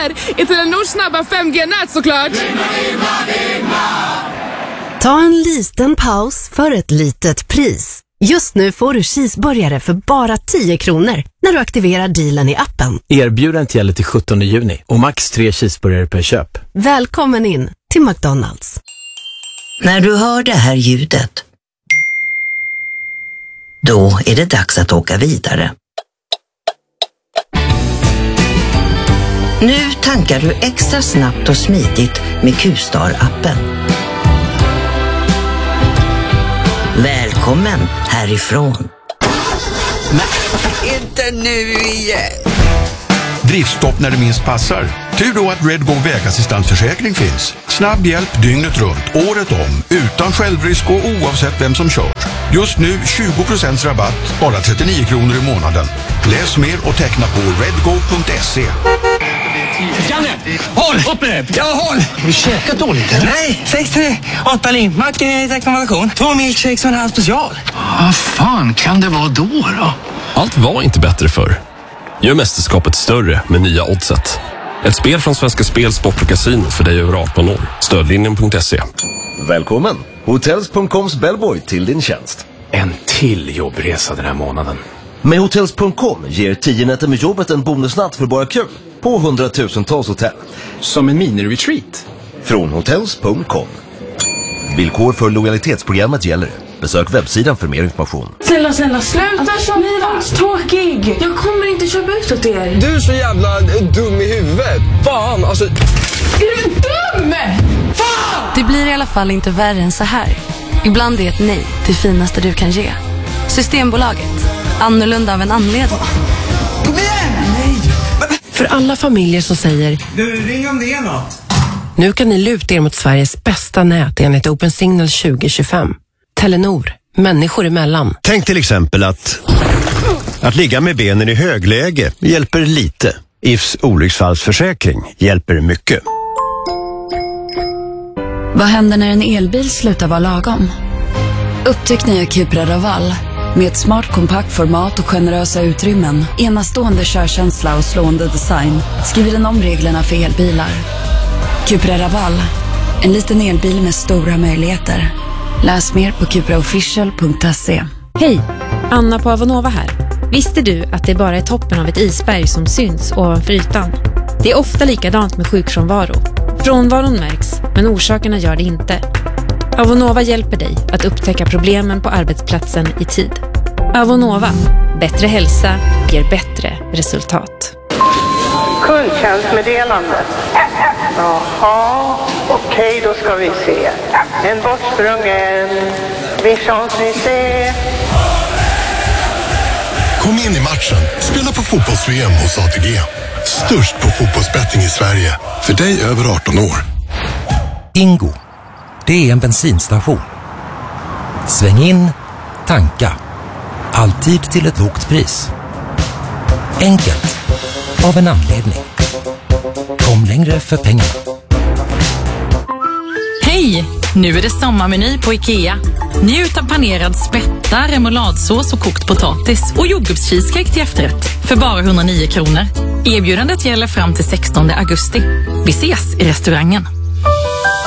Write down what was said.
pengar i Telenors snabba 5G-nät såklart. Ta en liten paus för ett litet pris. Just nu får du cheeseburgare för bara 10 kronor när du aktiverar dealen i appen. Erbjudandet gäller till 17 juni och max 3 cheeseburgare per köp. Välkommen in till McDonald's. När du hör det här ljudet, då är det dags att åka vidare. Nu tankar du extra snabbt och smidigt med Q-Star-appen. Välkommen härifrån. Men inte nu igen. Driftstopp när det minst passar. Tur då att Redgo vägassistansförsäkring finns. Snabb hjälp dygnet runt, året om, utan självrisk och oavsett vem som kör. Just nu 20% rabatt, bara 39 kronor i månaden. Läs mer och teckna på redgo.se. Janne, håll! Upp med det! Ja, håll! Har du käkat dåligt eller? Nej, 6-3. 8 limpmack i rekommendation. 2 milkshakes och en halv special. Vad fan kan det vara då? Allt var inte bättre förr. Gör mästerskapet större med nya Oddset. Ett spel från Svenska Spel, Sport och Casino för dig över 18 år. Stödlinjen.se. Välkommen! Hotels.coms bellboy till din tjänst. En till jobbresa den här månaden. Med Hotels.com ger 10 nätter med jobbet en bonusnatt för bara kul på 100,000-tals hotell. Som en mini-retreat. Från Hotels.com. Villkor för lojalitetsprogrammet gäller. Besök webbsidan för mer information. Snälla, sluta så tråkig. Jag kommer inte köpa ut åt er. Du är så jävla dum i huvudet. Fan, alltså. Är du dum? Fan! Det blir i alla fall inte värre än så här. Ibland är ett nej det finaste du kan ge. Systembolaget. Annorlunda av en anledning. Kom igen! Nej! För alla familjer som säger Du, ring om det är något. Nu kan ni luta er mot Sveriges bästa nät enligt Open Signal 2025. Telenor, människor emellan. Tänk till exempel att ligga med benen i högläge hjälper lite. IFs olycksfallsförsäkring hjälper mycket. Vad händer när en elbil slutar vara lagom? Upptäck nya Cupra Raval. Med ett smart kompakt format och generösa utrymmen, enastående körkänsla och slående design skriver den om reglerna för elbilar. Cupra Raval. En liten elbil med stora möjligheter. Läs mer på cupraofficial.se. Hej, Anna på Avonova här. Visste du att det bara är toppen av ett isberg som syns ovanför ytan? Det är ofta likadant med sjukfrånvaro. Frånvaron märks, men orsakerna gör det inte. Avonova hjälper dig att upptäcka problemen på arbetsplatsen i tid. Avonova. Bättre hälsa ger bättre resultat. Kundtjänstmeddelande. Jaha, okej, då ska vi se. En bortsprungen visionsmuseum. Kom in i matchen. Spela på fotbolls-VM hos ATG. Störst på fotbollsbetting i Sverige. För dig över 18 år. Ingo. Det är en bensinstation. Sväng in, tanka. Alltid till ett lågt pris. Enkelt. Av en anledning. Kom längre för pengarna. Hej! Nu är det sommarmeny på IKEA. Njut av panerad spätta, remouladsås och kokt potatis och jordgubbscheesecake till efterrätt för bara 109 kronor. Erbjudandet gäller fram till 16 augusti. Vi ses i restaurangen.